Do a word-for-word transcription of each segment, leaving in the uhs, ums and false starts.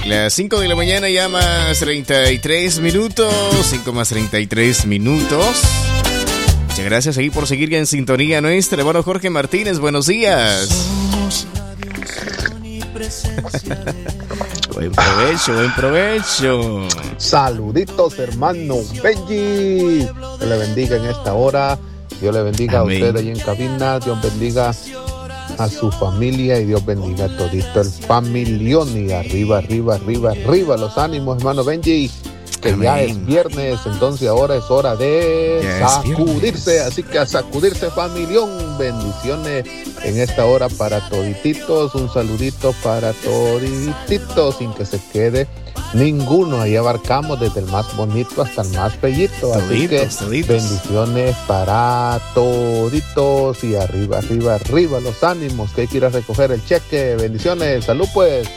Las cinco de la mañana ya más treinta y tres minutos. cinco más treinta y tres minutos. Muchas gracias ahí por seguir en sintonía nuestra. Hermano Jorge Martínez, buenos días. Buen provecho, buen provecho. Saluditos, hermano Benji. Dios le bendiga en esta hora. Dios le bendiga Amén. A usted ahí en cabina. Dios bendiga a su familia y Dios bendiga a todito el familión. Y arriba, arriba, arriba, arriba los ánimos, hermano Benji. Que Amén. Ya es viernes, entonces ahora es hora de ya sacudirse. Así que a sacudirse, familión. Bendiciones en esta hora para todititos. Un saludito para todititos sin que se quede ninguno. Ahí abarcamos desde el más bonito hasta el más bellito. Así toditos, que toditos. Bendiciones para toditos. Y arriba, arriba, arriba los ánimos. Que hay que ir a recoger el cheque. Bendiciones, salud pues.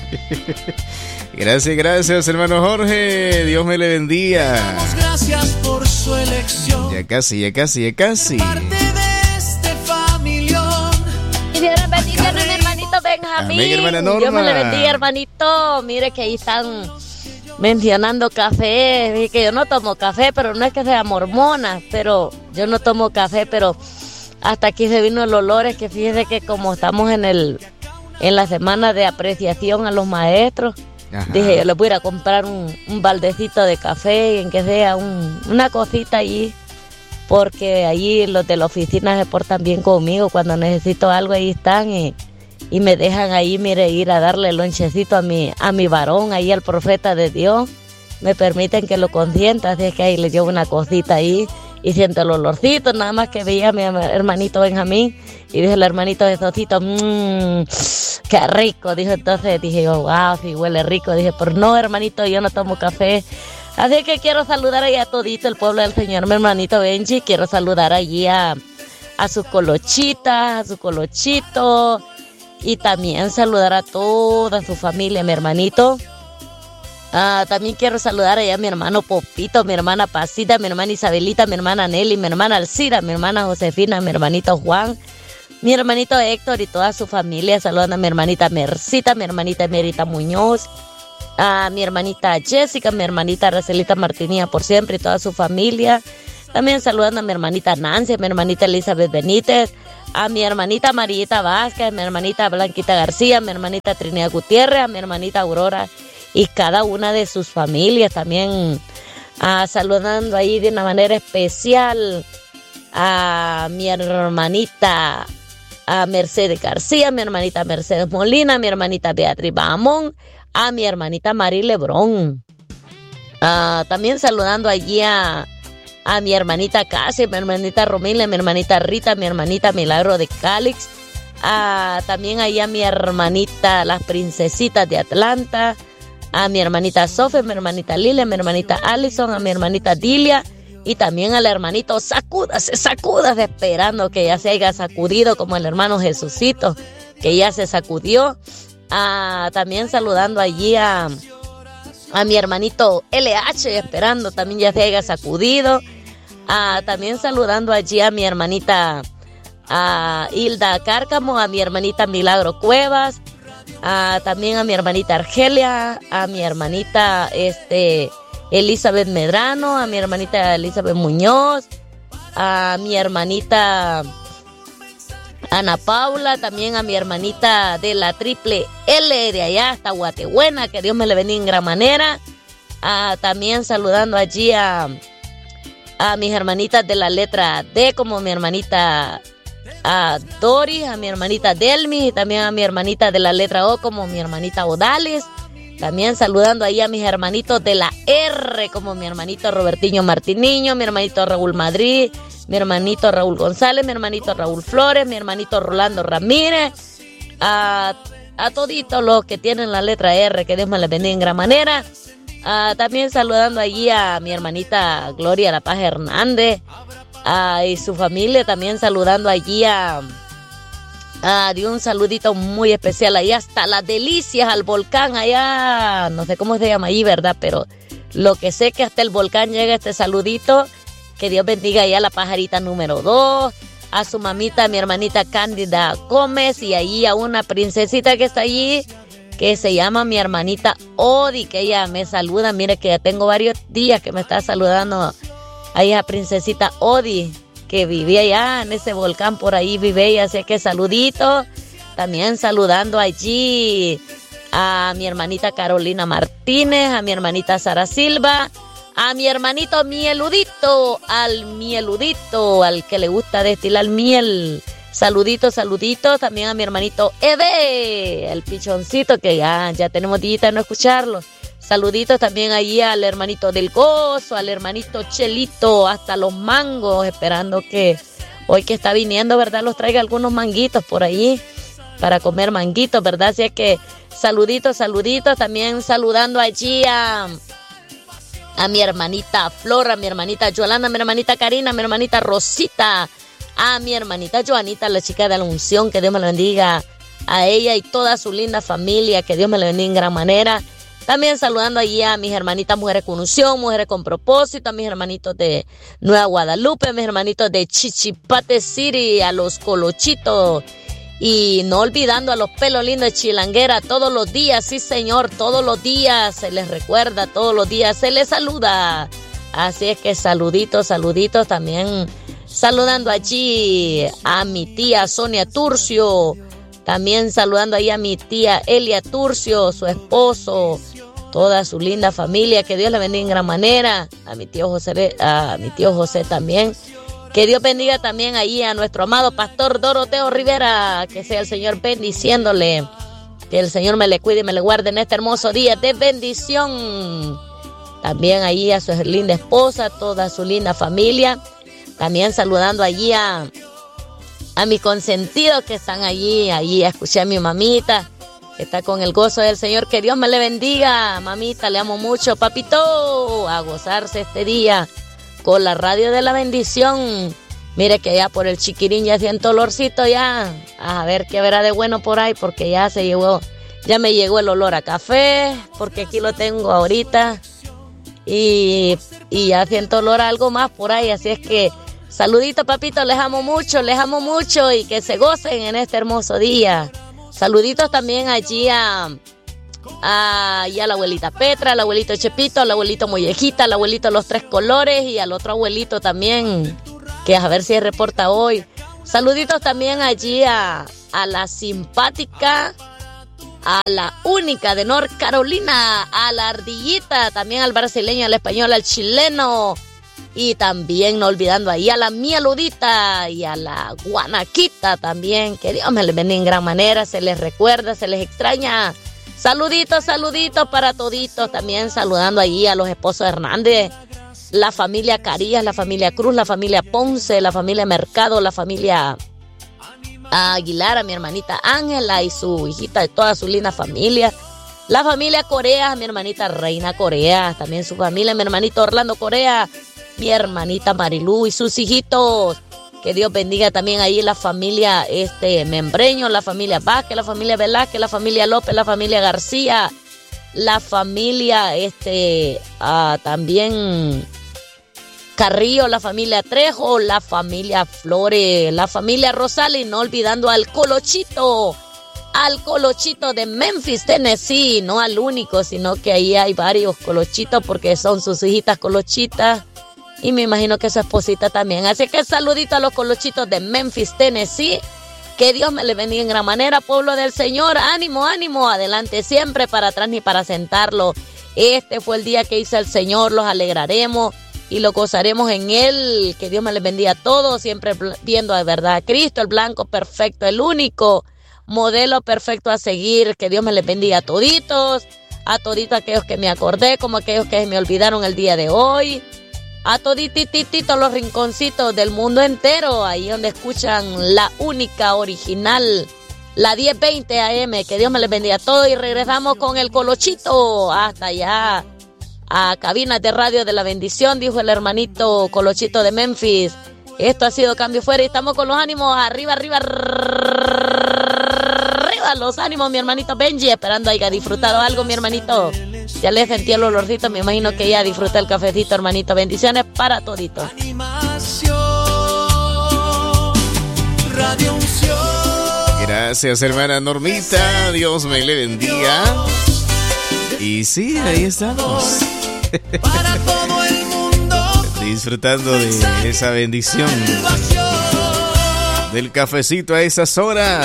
Gracias, gracias, hermano Jorge. Dios me le bendiga. Gracias por su elección. Ya casi, ya casi, ya casi. Parte de este familión. Y Dios le bendiga a mi hermanito Benjamín. Amén, hermana Norma. Dios me le bendiga, hermanito. Mire que ahí están mencionando café. Que yo no tomo café, pero no es que sea mormona, pero yo no tomo café, pero hasta aquí se vino el olor. Es que fíjese que como estamos en el en la semana de apreciación a los maestros, ajá, dije, yo les voy a ir a comprar un, un baldecito de café, en que sea un, una cosita allí, porque allí los de la oficina se portan bien conmigo. Cuando necesito algo, ahí están y, y me dejan ahí, mire, ir a darle el lonchecito a mi, a mi varón, ahí al profeta de Dios. Me permiten que lo consienta, así es que ahí le llevo una cosita ahí y siento el olorcito. Nada más que veía a mi hermanito Benjamín y dije, el hermanito Jesosito, mmm, qué rico. Dijo, entonces dije, oh, wow, sí huele rico. Dije, pero no, hermanito, yo no tomo café. Así que quiero saludar ahí a todito el pueblo del Señor, mi hermanito Benji. Quiero saludar allí a, a su colochita, a su colochito. Y también saludar a toda su familia, mi hermanito. Ah, también quiero saludar allá a mi hermano Popito, mi hermana Pasita, mi hermana Isabelita, mi hermana Nelly, mi hermana Alcira, mi hermana Josefina, mi hermanito Juan, mi hermanito Héctor y toda su familia. Saludando a mi hermanita Mercita, mi hermanita Merita Muñoz, a mi hermanita Jessica, mi hermanita Racelita Martinía por siempre y toda su familia. También saludando a mi hermanita Nancy, a mi hermanita Elizabeth Benítez, a mi hermanita Marieta Vázquez, a mi hermanita Blanquita García, a mi hermanita Trinidad Gutiérrez, a mi hermanita Aurora y cada una de sus familias. También ah, saludando ahí de una manera especial a mi hermanita a Mercedes García, a mi hermanita Mercedes Molina, a mi hermanita Beatriz Bamón, a mi hermanita Mari Lebrón. Ah, también saludando allí a, a mi hermanita Casi, a mi hermanita Romila, a mi hermanita Rita, a mi hermanita Milagro de Cálix, a, también ahí a mi hermanita Las Princesitas de Atlanta, a mi hermanita Sofía, a mi hermanita Lilia, a mi hermanita Allison, a mi hermanita Dilia y también al hermanito Sacúdase, Sacúdase, esperando que ya se haya sacudido como el hermano Jesucito, que ya se sacudió. Ah, también saludando allí a, a mi hermanito L H, esperando también ya se haya sacudido. Ah, también saludando allí a mi hermanita a Hilda Cárcamo, a mi hermanita Milagro Cuevas, a, también a mi hermanita Argelia, a mi hermanita este Elizabeth Medrano, a mi hermanita Elizabeth Muñoz, a mi hermanita Ana Paula, también a mi hermanita de la triple L de allá hasta Guatebuena, que Dios me le bendiga en gran manera. Ah, también saludando allí a, a mis hermanitas de la letra D, como mi hermanita a Doris, a mi hermanita Delmi, y también a mi hermanita de la letra O, como mi hermanita Odales. También saludando ahí a mis hermanitos de la R, como mi hermanito Robertiño Martiniño, mi hermanito Raúl Madrid, mi hermanito Raúl González, mi hermanito Raúl Flores, mi hermanito Rolando Ramírez, a, a toditos los que tienen la letra R, que Dios me les bendiga en gran manera. Uh, también saludando allí a mi hermanita Gloria La Paz Hernández uh, y su familia. También saludando allí a, a de un saludito muy especial ahí hasta Las Delicias, al volcán allá, no sé cómo se llama ahí, ¿verdad? Pero lo que sé que hasta el volcán llega este saludito. Que Dios bendiga allá a la pajarita número dos, a su mamita, mi hermanita Cándida Gómez, y ahí a una princesita que está allí, que se llama mi hermanita Odi, que ella me saluda. Mire que ya tengo varios días que me está saludando ahí a princesita Odi, que vivía allá en ese volcán, por ahí vive ella, así que saludito. También saludando allí a mi hermanita Carolina Martínez, a mi hermanita Sara Silva, a mi hermanito Mieludito, al Mieludito, al que le gusta destilar miel. Saluditos, saluditos también a mi hermanito Eve, el pichoncito, que ya, ya tenemos días de no escucharlo. Saluditos también allí al hermanito del Gozo, al hermanito Chelito, hasta los mangos, esperando que hoy que está viniendo, ¿verdad?, los traiga algunos manguitos por ahí para comer manguitos, ¿verdad? Así es que saluditos, saluditos, también saludando allí a, a mi hermanita Flora, a mi hermanita Yolanda, a mi hermanita Karina, a mi hermanita Rosita, a mi hermanita Joanita, la chica de la unción, que Dios me la bendiga a ella y toda su linda familia, que Dios me la bendiga en gran manera. También saludando allí a mis hermanitas Mujeres con Unción, Mujeres con Propósito, a mis hermanitos de Nueva Guadalupe, a mis hermanitos de Chichipate City, a los Colochitos, y no olvidando a los Pelos Lindos de Chilanguera, todos los días, sí señor, todos los días se les recuerda, todos los días se les saluda. Así es que saluditos, saluditos también. Saludando allí a mi tía Sonia Turcio, también saludando ahí a mi tía Elia Turcio, su esposo, toda su linda familia, que Dios la bendiga en gran manera, a mi tío José, a mi tío José también, que Dios bendiga también ahí a nuestro amado pastor Doroteo Rivera, que sea el Señor bendiciéndole, que el Señor me le cuide y me le guarde en este hermoso día de bendición. También ahí a su linda esposa, toda su linda familia. También saludando allí a, a mis consentidos que están allí, allí escuché a mi mamita, que está con el gozo del Señor, que Dios me le bendiga, mamita, le amo mucho, papito, a gozarse este día con la radio de la bendición. Mire que ya por el Chiquirín ya siento olorcito ya, a ver qué verá de bueno por ahí, porque ya se llegó, ya me llegó el olor a café, porque aquí lo tengo ahorita, y, y ya siento olor a algo más por ahí, así es que saludito, papito, les amo mucho, les amo mucho y que se gocen en este hermoso día. Saluditos también allí a, a, y a la abuelita Petra, al abuelito Chepito, al abuelito Mollejita, al abuelito Los Tres Colores y al otro abuelito también, que a ver si reporta hoy. Saluditos también allí a, a la simpática, a la única de North Carolina, a la ardillita, también al brasileño, al español, al chileno. Y también no olvidando ahí a la Mieludita y a la Guanaquita también, que Dios me les bendiga en gran manera, se les recuerda, se les extraña. Saluditos, saluditos para toditos, también saludando ahí a los esposos Hernández, la familia Carías, la familia Cruz, la familia Ponce, la familia Mercado, la familia Aguilar, a mi hermanita Ángela y su hijita, de toda su linda familia. La familia Corea, mi hermanita Reina Corea, también su familia, mi hermanito Orlando Corea, mi hermanita Marilú y sus hijitos. Que Dios bendiga también ahí la familia este Membreño, la familia Vázquez, la familia Velázquez, la familia López, la familia García, la familia este uh, también Carrillo, la familia Trejo, la familia Flores, la familia Rosales, no olvidando al Colochito, al Colochito de Memphis, Tennessee, no al único, sino que ahí hay varios Colochitos porque son sus hijitas Colochitas. Y me imagino que su esposita también. Así que saludito a los Colochitos de Memphis, Tennessee. Que Dios me les bendiga en gran manera, pueblo del Señor. Ánimo, ánimo, adelante siempre, para atrás ni para sentarlo. Este fue el día que hizo el Señor, los alegraremos y lo gozaremos en Él. Que Dios me les bendiga a todos, siempre viendo de verdad a Cristo, el blanco perfecto, el único modelo perfecto a seguir. Que Dios me les bendiga a toditos, a toditos aquellos que me acordé, como aquellos que me olvidaron el día de hoy. A todititititos los rinconcitos del mundo entero, ahí donde escuchan la única original, la diez veinte A M, que Dios me les bendiga a todos y regresamos con el Colochito hasta allá a cabinas de radio de la bendición, dijo el hermanito Colochito de Memphis. Esto ha sido Cambio Fuera y estamos con los ánimos arriba, arriba, arriba, los ánimos, mi hermanito Benji, esperando haya disfrutado algo, mi hermanito. Ya le sentí el olorcito, me imagino que ya disfruté el cafecito, hermanito. Bendiciones para toditos. Animación, Radio Unción. Gracias, hermana Normita. Dios me le bendiga. Y sí, ahí estamos. Para todo el mundo. Disfrutando de esa bendición. Del cafecito a esas horas.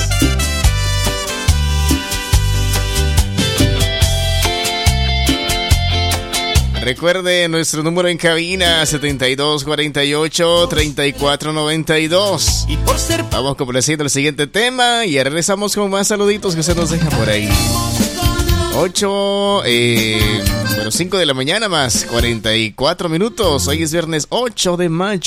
Recuerde nuestro número en cabina setenta y dos cuarenta y ocho, treinta y cuatro noventa y dos. Vamos complaciendo el siguiente tema y regresamos con más saluditos que se nos deja por ahí. ocho, eh, bueno, cinco de la mañana más cuarenta y cuatro minutos. Hoy es viernes ocho de mayo.